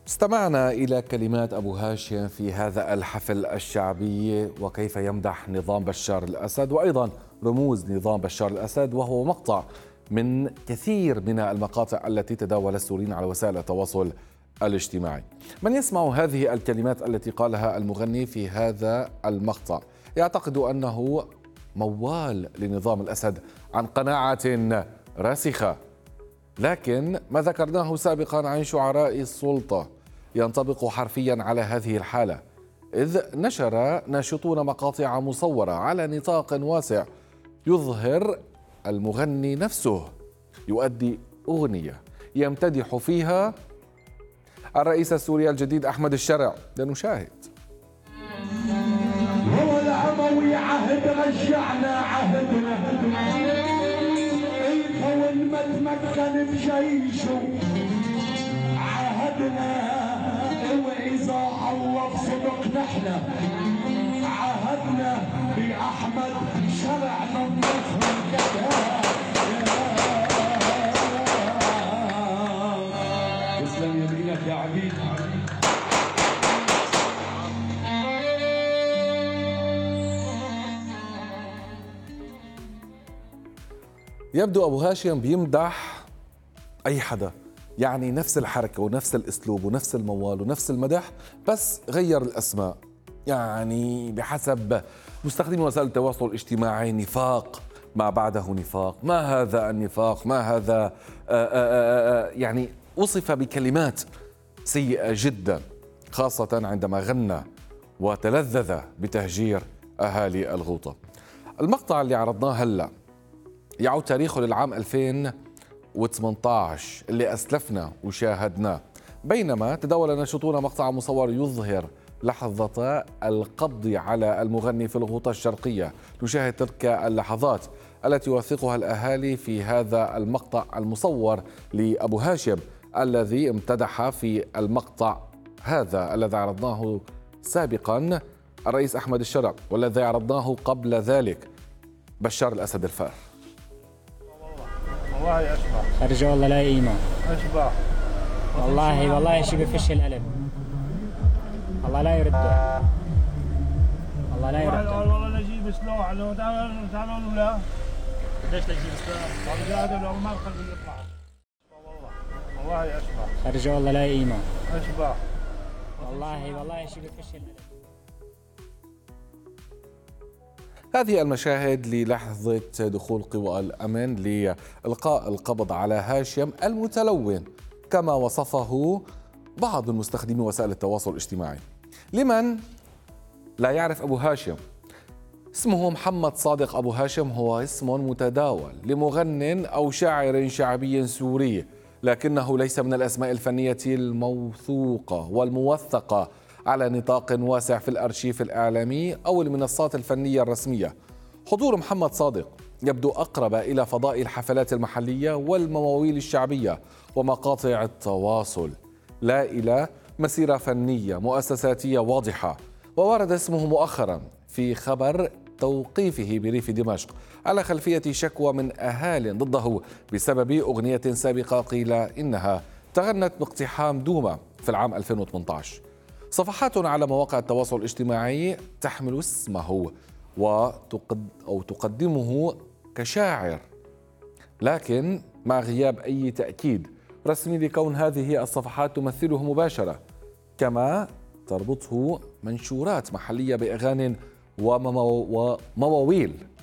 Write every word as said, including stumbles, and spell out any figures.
استمعنا إلى كلمات أبو هاشم في هذا الحفل الشعبي وكيف يمدح نظام بشار الأسد وأيضا رموز نظام بشار الأسد، وهو مقطع من كثير من المقاطع التي تداول السوريين على وسائل التواصل الاجتماعي. من يسمع هذه الكلمات التي قالها المغني في هذا المقطع يعتقد أنه موال لنظام الأسد عن قناعة راسخة، لكن ما ذكرناه سابقا عن شعراء السلطة ينطبق حرفيا على هذه الحالة، إذ نشر ناشطون مقاطع مصورة على نطاق واسع يظهر المغني نفسه يؤدي أغنية يمتدح فيها الرئيس السوري الجديد أحمد الشرع. لنشاهد. هو العموي عهد رجعنا عهدنا الكون ما تمكن بجيشه عهدنا، وإذا الله بصدق نحن عهدنا بأحمد شرع ننظف الكتاب. تسلم يمينك يا عبيد. يبدو أبو هاشم بيمدح أي حدا، يعني نفس الحركة ونفس الأسلوب ونفس الموال ونفس المدح، بس غير الأسماء. يعني بحسب مستخدمي وسائل التواصل الاجتماعي نفاق ما بعده نفاق، ما هذا النفاق، ما هذا آآ آآ يعني وصف بكلمات سيئة جدا، خاصة عندما غنى وتلذذ بتهجير أهالي الغوطة. المقطع اللي عرضناه هلأ يعود تاريخه للعام ألفين وثمانية عشر اللي أسلفنا وشاهدناه، بينما تداول ناشطون مقطع مصور يظهر لحظة القبض على المغني في الغوطة الشرقية. نشاهد تلك اللحظات التي يوثقها الأهالي في هذا المقطع المصور لأبو هاشم الذي امتدح في المقطع هذا الذي عرضناه سابقا الرئيس أحمد الشرع، والذي عرضناه قبل ذلك بشار الأسد الفار. والله أشبه أرجو والله لا قيمة. أشبه والله والله شي بفش القلب. الله لا يرده. الله لا يرده. والله نجيب سلاح لو تعالوا تعالوا لا. ليش نجيب سلاح؟ والله هذا لو ما بخليه يطلع. والله والله أشبه أرجو والله لا قيمة. أشبه والله والله شي بفش القلب. هذه المشاهد للحظة دخول قوى الأمن لإلقاء القبض على هاشم المتلون كما وصفه بعض المستخدمين وسائل التواصل الاجتماعي. لمن لا يعرف أبو هاشم، اسمه محمد صادق أبو هاشم، هو اسم متداول لمغن أو شاعر شعبي سوري، لكنه ليس من الأسماء الفنية الموثوقة والموثقة على نطاق واسع في الأرشيف الإعلامي أو المنصات الفنية الرسمية. حضور محمد صادق يبدو أقرب إلى فضاء الحفلات المحلية والمواويل الشعبية ومقاطع التواصل، لا إلى مسيرة فنية مؤسساتية واضحة. وورد اسمه مؤخرا في خبر توقيفه بريف دمشق على خلفية شكوى من أهال ضده بسبب أغنية سابقة قيل إنها تغنت باقتحام دوما في العام ألفين وثمانية عشر. صفحات على مواقع التواصل الاجتماعي تحمل اسمه وتقد أو تقدمه كشاعر، لكن مع غياب أي تأكيد رسمي لكون هذه الصفحات تمثله مباشرة، كما تربطه منشورات محلية بأغاني ومواويل